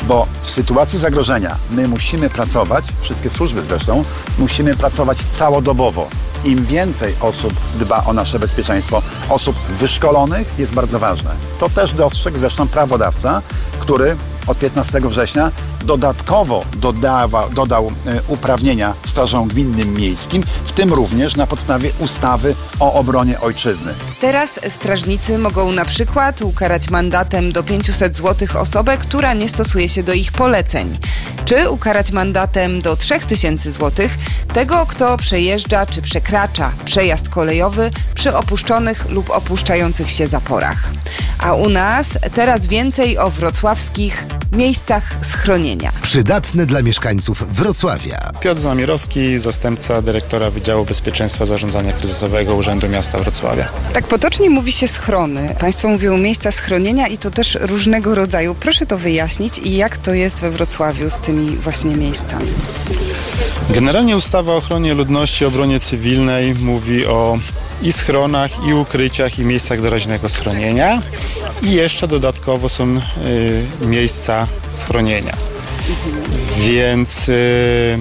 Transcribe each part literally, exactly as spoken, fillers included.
bo w sytuacji zagrożenia my musimy pracować, wszystkie służby zresztą, musimy pracować całodobowo. Im więcej osób dba o nasze bezpieczeństwo, osób wyszkolonych, jest bardzo ważne. To też dostrzegł zresztą prawodawca, który od piętnastego września dodatkowo dodawa, dodał e, uprawnienia strażom gminnym miejskim, w tym również na podstawie ustawy o obronie ojczyzny. Teraz strażnicy mogą na przykład ukarać mandatem do pięćset złotych osobę, która nie stosuje się do ich poleceń. Czy ukarać mandatem do trzy tysiące złotych tego, kto przejeżdża czy przekracza przejazd kolejowy przy opuszczonych lub opuszczających się zaporach. A u nas teraz więcej o wrocławskich miejscach schronienia. Przydatne dla mieszkańców Wrocławia. Piotr Znamirowski, zastępca dyrektora Wydziału Bezpieczeństwa Zarządzania Kryzysowego Urzędu Miasta Wrocławia. Tak potocznie mówi się schrony. Państwo mówią miejsca schronienia i to też różnego rodzaju. Proszę to wyjaśnić i jak to jest we Wrocławiu z tymi właśnie miejscami. Generalnie ustawa o ochronie ludności i obronie cywilnej mówi o i schronach, i ukryciach, i miejscach doraźnego schronienia. I jeszcze dodatkowo są y, miejsca schronienia. Więc y,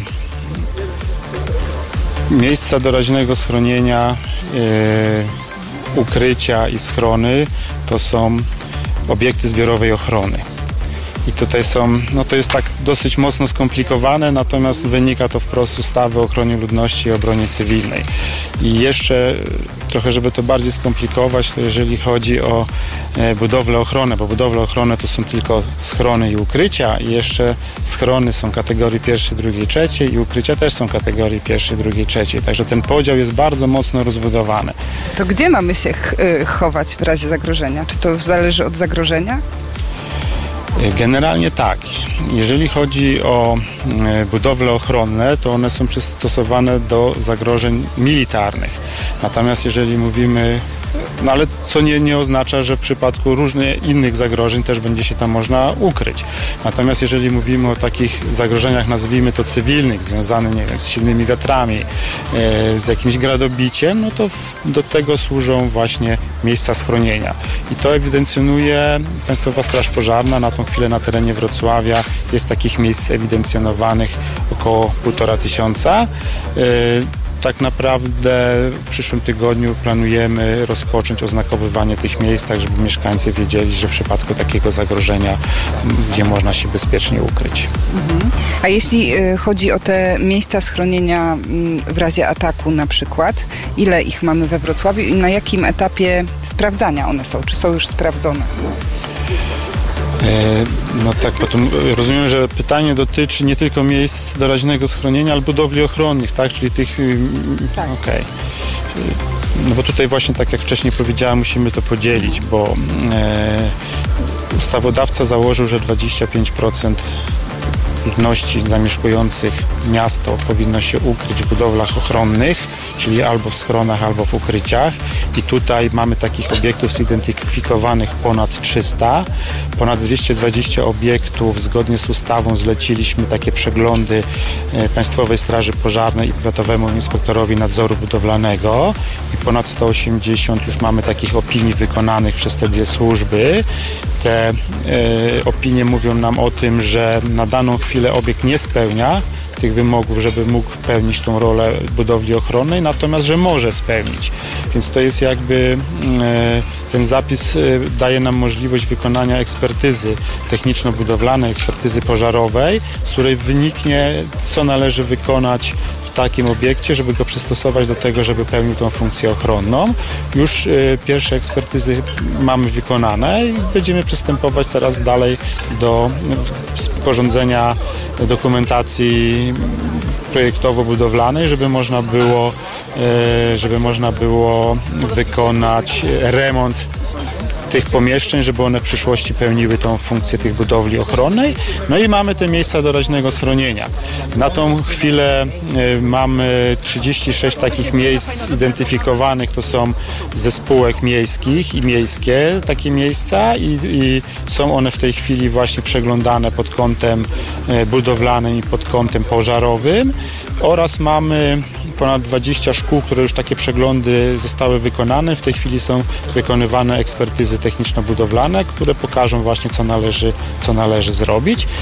miejsca doraźnego schronienia, y, ukrycia i schrony to są obiekty zbiorowej ochrony. I tutaj są, no to jest tak dosyć mocno skomplikowane, natomiast wynika to wprost z ustawy o ochronie ludności i obronie cywilnej. I jeszcze trochę, żeby to bardziej skomplikować, to jeżeli chodzi o e, budowlę ochronę, bo budowle ochronne to są tylko schrony i ukrycia i jeszcze schrony są kategorii pierwszej, drugiej, trzeciej i ukrycia też są kategorii pierwszej, drugiej, trzeciej. Także ten podział jest bardzo mocno rozbudowany. To gdzie mamy się ch- chować w razie zagrożenia? Czy to zależy od zagrożenia? Generalnie tak. Jeżeli chodzi o budowle ochronne, to one są przystosowane do zagrożeń militarnych. Natomiast jeżeli mówimy, no ale co nie, nie oznacza, że w przypadku różnych innych zagrożeń też będzie się tam można ukryć. Natomiast jeżeli mówimy o takich zagrożeniach, nazwijmy to cywilnych, związanych, nie wiem, z silnymi wiatrami, e, z jakimś gradobiciem, no to w, do tego służą właśnie miejsca schronienia. I to ewidencjonuje Państwowa Straż Pożarna. Na tą chwilę na terenie Wrocławia jest takich miejsc ewidencjonowanych około półtora tysiąca. E, Tak naprawdę w przyszłym tygodniu planujemy rozpocząć oznakowywanie tych miejsc, tak żeby mieszkańcy wiedzieli, że w przypadku takiego zagrożenia, gdzie można się bezpiecznie ukryć. Mhm. A jeśli chodzi o te miejsca schronienia w razie ataku na przykład, ile ich mamy we Wrocławiu i na jakim etapie sprawdzania one są? Czy są już sprawdzone? No tak, potem rozumiem, że pytanie dotyczy nie tylko miejsc doraźnego schronienia, ale budowli ochronnych, tak? Czyli tych... Tak. Okej. Okay. No bo tutaj właśnie, tak jak wcześniej powiedziałem, musimy to podzielić, bo e, ustawodawca założył, że dwadzieścia pięć procent ludności zamieszkujących miasto powinno się ukryć w budowlach ochronnych, czyli albo w schronach, albo w ukryciach. I tutaj mamy takich obiektów zidentyfikowanych ponad trzysta. Ponad dwieście dwadzieścia obiektów zgodnie z ustawą zleciliśmy takie przeglądy Państwowej Straży Pożarnej i Powiatowemu Inspektorowi Nadzoru Budowlanego. I ponad sto osiemdziesiąt już mamy takich opinii wykonanych przez te dwie służby. Te e, opinie mówią nam o tym, że na daną chwilę obiekt nie spełnia tych wymogów, żeby mógł pełnić tą rolę budowli ochronnej, natomiast, że może spełnić. Więc to jest jakby e, ten zapis e, daje nam możliwość wykonania ekspertyzy techniczno-budowlanej, ekspertyzy pożarowej, z której wyniknie, co należy wykonać w takim obiekcie, żeby go przystosować do tego, żeby pełnił tą funkcję ochronną. Już y, pierwsze ekspertyzy mamy wykonane i będziemy przystępować teraz dalej do y, sporządzenia dokumentacji projektowo-budowlanej, żeby można było, y, żeby można było wykonać remont tych pomieszczeń, żeby one w przyszłości pełniły tą funkcję tych budowli ochronnej. No i mamy te miejsca doraźnego schronienia. Na tą chwilę y, mamy trzydzieści sześć takich miejsc zidentyfikowanych, to są ze spółek miejskich i miejskie takie miejsca i, i są one w tej chwili właśnie przeglądane pod kątem y, budowlanym i pod kątem pożarowym oraz mamy ponad dwadzieścia szkół, które już takie przeglądy zostały wykonane. W tej chwili są wykonywane ekspertyzy techniczno-budowlane, które pokażą właśnie, co należy, co należy zrobić.